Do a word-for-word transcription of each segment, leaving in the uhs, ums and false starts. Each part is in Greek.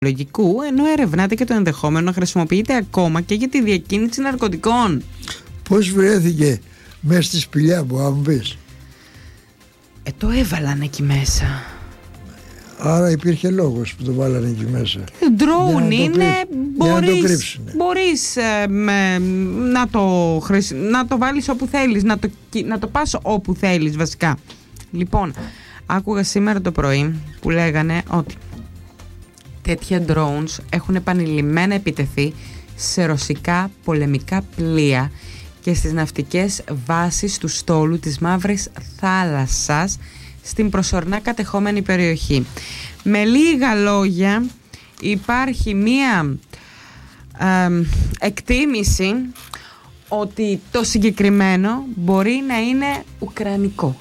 λογικού, ενώ ερευνάται και το ενδεχόμενο να χρησιμοποιείται ακόμα και για τη διακίνηση ναρκωτικών. Πώς βρέθηκε μέσα στη σπηλιά μου, αν μου πεις? Ε, το έβαλαν εκεί μέσα. Άρα υπήρχε λόγος που το βάλανε εκεί μέσα. Drone είναι, μπορείς, να το, μπορείς ε, με, να, το χρησι... να το βάλεις όπου θέλεις, να το, να το πας όπου θέλεις βασικά. Λοιπόν, άκουγα σήμερα το πρωί που λέγανε ότι τέτοια drones έχουν επανειλημμένα επιτεθεί σε ρωσικά πολεμικά πλοία και στις ναυτικές βάσεις του στόλου της Μαύρης Θάλασσας στην προσωρινά κατεχόμενη περιοχή. Με λίγα λόγια, υπάρχει μία ε, εκτίμηση ότι το συγκεκριμένο μπορεί να είναι ουκρανικό.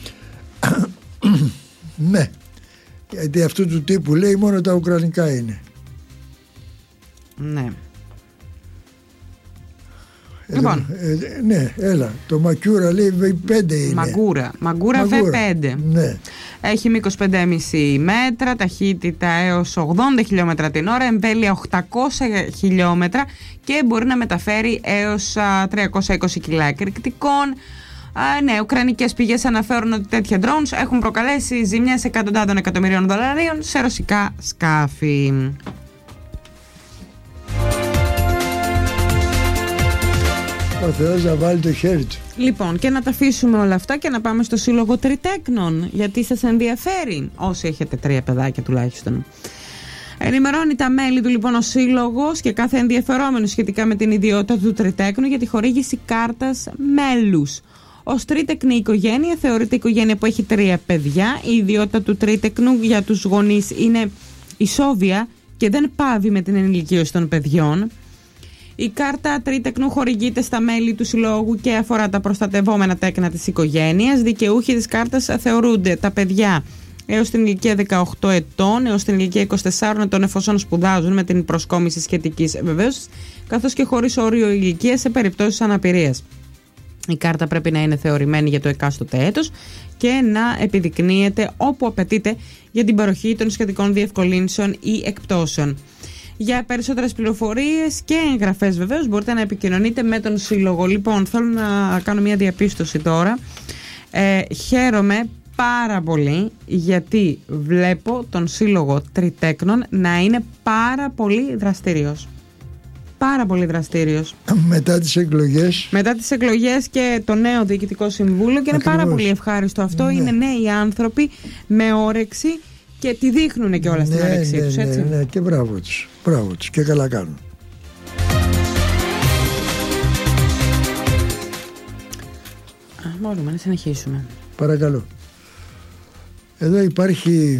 Ναι, γιατί αυτού του τύπου λέει μόνο τα ουκρανικά είναι. Ναι. Λοιπόν. Ε, ναι, έλα. Το Μακιούρα λέει βι πέντε είναι. Μαγκούρα. Μαγκούρα βι πέντε. Ναι. Έχει μήκος πέντε κόμμα πέντε μέτρα, ταχύτητα έως ογδόντα χιλιόμετρα την ώρα, εμβέλεια οκτακόσια χιλιόμετρα και μπορεί να μεταφέρει έως α, τριακόσια είκοσι κιλά εκρηκτικών. Α, ναι, ουκρανικές πηγές αναφέρουν ότι τέτοια drones έχουν προκαλέσει ζημιές εκατοντάδων εκατομμυρίων δολαρίων σε ρωσικά σκάφη. Ο Θεός να βάλει το χέρι του. Λοιπόν, και να τα αφήσουμε όλα αυτά και να πάμε στο Σύλλογο Τριτέκνων, γιατί σας ενδιαφέρει, όσοι έχετε τρία παιδάκια τουλάχιστον. Ενημερώνει τα μέλη του λοιπόν ο Σύλλογος και κάθε ενδιαφερόμενο σχετικά με την ιδιότητα του τριτέκνου για τη χορήγηση κάρτας μέλους. Ως τρίτεκνη οικογένεια θεωρείται οικογένεια που έχει τρία παιδιά. Η ιδιότητα του τρίτεκνου για τους γονείς είναι ισόβια και δεν πάβει με την ενηλικίωση των παιδιών. Η κάρτα τρίτεκνου χορηγείται στα μέλη του συλλόγου και αφορά τα προστατευόμενα τέκνα της οικογένειας. Δικαιούχοι της κάρτας θεωρούνται τα παιδιά έως την ηλικία δεκαοκτώ ετών, έως την ηλικία είκοσι τεσσάρων ετών εφόσον σπουδάζουν με την προσκόμιση σχετικής βεβαίως, καθώς και χωρίς όριο ηλικίας σε περιπτώσεις αναπηρίας. Η κάρτα πρέπει να είναι θεωρημένη για το εκάστοτε έτος και να επιδεικνύεται όπου απαιτείται για την παροχή των σχετικών διευκολύνσεων ή εκπτώσεων. Για περισσότερες πληροφορίες και εγγραφές βεβαίως μπορείτε να επικοινωνείτε με τον Σύλλογο. Λοιπόν, θέλω να κάνω μια διαπίστωση τώρα. Ε, χαίρομαι πάρα πολύ γιατί βλέπω τον Σύλλογο Τριτέκνων να είναι πάρα πολύ δραστήριος. Πάρα πολύ δραστήριος. Μετά τις εκλογές. Μετά τις εκλογές και το νέο Διοικητικό Συμβούλιο και είναι Ακριβώς. πάρα πολύ ευχάριστο αυτό. Ναι. Είναι νέοι άνθρωποι με όρεξη και τη δείχνουν και όλα ναι, στην όρεξή ναι, τους, έτσι. Ναι, ναι, και μπράβο τους. Μπράβο τους και καλά κάνουν. Α, μπορούμε να συνεχίσουμε. Παρακαλώ. Εδώ υπάρχει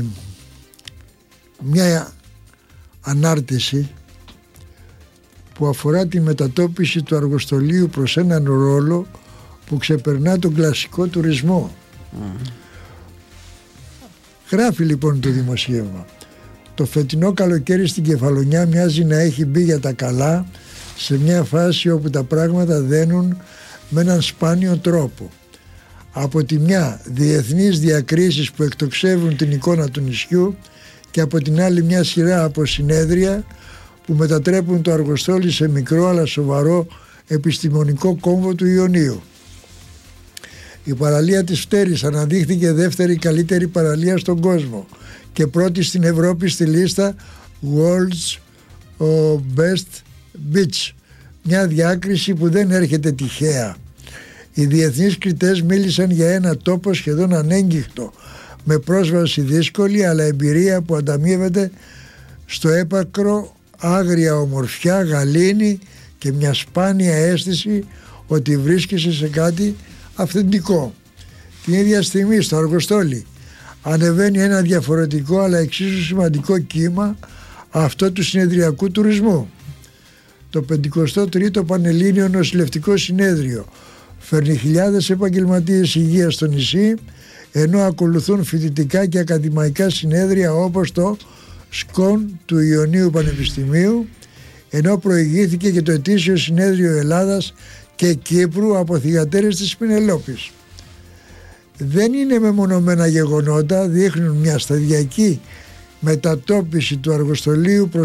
μια ανάρτηση που αφορά τη μετατόπιση του αργοστολίου προς έναν ρόλο που ξεπερνά τον κλασικό τουρισμό. Mm. Γράφει λοιπόν το δημοσίευμα: το φετινό καλοκαίρι στην Κεφαλονιά μοιάζει να έχει μπει για τα καλά σε μια φάση όπου τα πράγματα δένουν με έναν σπάνιο τρόπο. Από τη μια διεθνείς διακρίσεις που εκτοξεύουν την εικόνα του νησιού και από την άλλη μια σειρά από συνέδρια που μετατρέπουν το αργοστόλι σε μικρό αλλά σοβαρό επιστημονικό κόμβο του Ιωνίου. Η παραλία της Φτέρης αναδείχθηκε δεύτερη καλύτερη παραλία στον κόσμο και πρώτη στην Ευρώπη στη λίστα World's Best Beach, μια διάκριση που δεν έρχεται τυχαία. Οι διεθνείς κριτές μίλησαν για ένα τόπο σχεδόν ανέγκυχτο, με πρόσβαση δύσκολη αλλά εμπειρία που ανταμείβεται στο έπακρο άγρια ομορφιά, γαλήνη και μια σπάνια αίσθηση ότι βρίσκεσαι σε κάτι αυθεντικό. Την ίδια στιγμή στο Αργοστόλι ανεβαίνει ένα διαφορετικό αλλά εξίσου σημαντικό κύμα, αυτό του συνεδριακού τουρισμού. Το πενηκοστό τρίτο Πανελλήνιο Νοσηλευτικό Συνέδριο φέρνει χιλιάδες επαγγελματίες υγείας στο νησί, ενώ ακολουθούν φοιτητικά και ακαδημαϊκά συνέδρια όπως το ΣΚΟΝ του Ιωνίου Πανεπιστημίου, ενώ προηγήθηκε και το ετήσιο συνέδριο Ελλάδας και Κύπρου από θυγατέρες της Πινελόπης. Δεν είναι μεμονωμένα γεγονότα, δείχνουν μια σταδιακή μετατόπιση του αργοστολίου προς